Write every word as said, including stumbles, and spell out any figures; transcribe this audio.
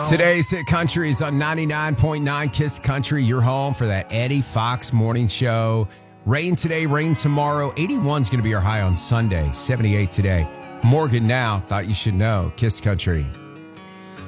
Today's Hit Country is on ninety-nine point nine Kiss Country, your home for that Eddie Fox morning show. Rain today, rain tomorrow. eighty-one is going to be our high on Sunday, seventy-eight today. Morgan Now, thought you should know. Kiss Country.